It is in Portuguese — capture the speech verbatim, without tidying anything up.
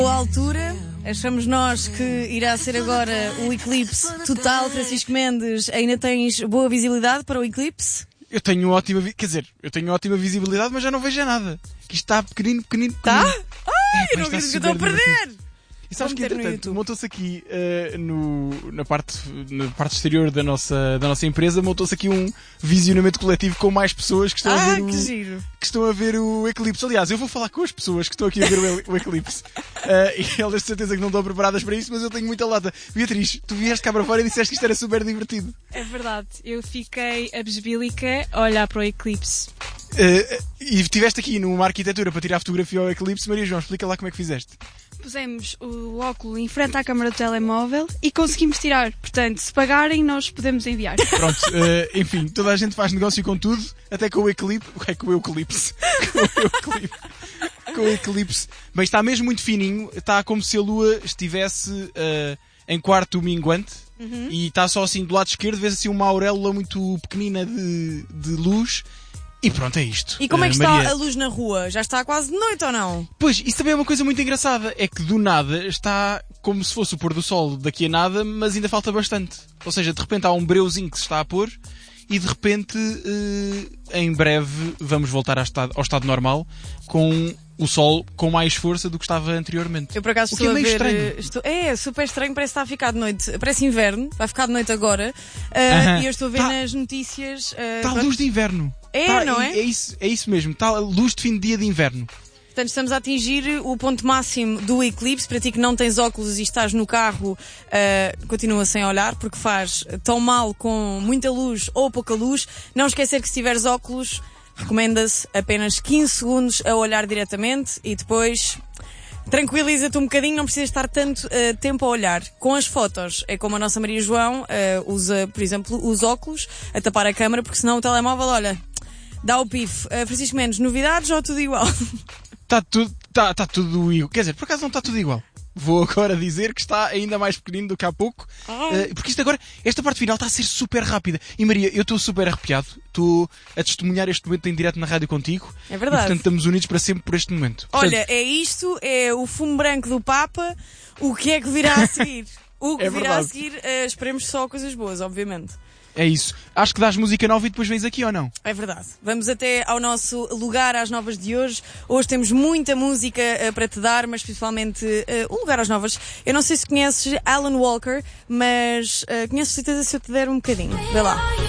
Boa altura, achamos nós que irá ser agora o eclipse total. Francisco Mendes, ainda tens boa visibilidade para o eclipse? Eu tenho ótima, vi- quer dizer, eu tenho ótima visibilidade, mas já não vejo nada. Que isto está pequenino, pequenino, pequenino. Tá? Ai, É, pá, não está acredito que eu estou a super perder! E sabes Vou que, meter no entretanto, YouTube. montou-se aqui uh, no, na, parte, na parte exterior da nossa, da nossa empresa, montou-se aqui um visionamento coletivo com mais pessoas que estão, a Ah, ver que o, giro! que estão a ver o eclipse. Aliás, eu vou falar com as pessoas que estão aqui a ver o, el- o eclipse. Uh, e elas de certeza que não estão preparadas para isso, mas eu tenho muita lata. Beatriz, tu vieste cá para fora e disseste que isto era super divertido. É verdade, eu fiquei abesbílica a olhar para o eclipse. Uh, e estiveste aqui numa arquitetura para tirar fotografia ao eclipse. Maria João, explica lá como é que fizeste. Pusemos o óculo em frente à câmara do telemóvel e conseguimos tirar. Portanto, se pagarem, nós podemos enviar. Pronto, uh, enfim, toda a gente faz negócio com tudo, até com o eclipse. É com o eclipse. Com o eclipse. Com o eclipse. Bem, está mesmo muito fininho, está como se a lua estivesse uh, em quarto minguante. Uhum. E está só assim do lado esquerdo, vês assim uma auréola muito pequenina de, de luz. E pronto, é isto. E como é que Uh, está Maria... a luz na rua? Já está quase de noite ou não? Pois, isso também é uma coisa muito engraçada. É que do nada está como se fosse o pôr do sol daqui a nada, mas ainda falta bastante. Ou seja, de repente há um breuzinho que se está a pôr e de repente, uh, em breve, vamos voltar ao estado, ao estado normal com o sol com mais força do que estava anteriormente. Eu por acaso O que estou é meio a ver. estranho. Estou... É, super estranho, parece que está a ficar de noite. Parece inverno, vai ficar de noite agora. Uh, Aham. E eu estou a ver Tá- nas notícias. Uh, Está a quando- luz de inverno. É, Tá- não é? É isso, é isso mesmo. Está a luz de fim de dia de inverno. Portanto, estamos a atingir o ponto máximo do eclipse. Para ti que não tens óculos e estás no carro, uh, continua sem olhar, porque faz tão mal com muita luz ou pouca luz. Não esquecer que se tiveres óculos, recomenda-se apenas quinze segundos a olhar diretamente e depois tranquiliza-te um bocadinho, não precisas estar tanto uh, tempo a olhar. Com as fotos, é como a nossa Maria João uh, usa, por exemplo, os óculos a tapar a câmara, porque senão o telemóvel, olha, dá o pife. Uh, Francisco Mendes, novidades ou tudo igual? Está tudo, tá, tá tudo igual. Quer dizer, por acaso não está tudo igual. Vou agora dizer que está ainda mais pequenino do que há pouco. Uh, porque isto agora, esta parte final está a ser super rápida. E Maria, eu estou super arrepiado. Estou a testemunhar este momento em direto na rádio contigo. É verdade. E, portanto, estamos unidos para sempre por este momento. Olha, Portanto, é isto, é o fumo branco do Papa. O que é que virá a seguir? O que É virá a verdade. seguir, uh, esperemos só coisas boas, obviamente. é isso. Acho que dás música nova e depois vens aqui ou não? É verdade. Vamos até ao nosso lugar às novas de hoje. Hoje temos muita música uh, para te dar, mas principalmente uh, o lugar às novas. Eu não sei se conheces Alan Walker, mas uh, conheces certeza se eu te der um bocadinho. Vê lá.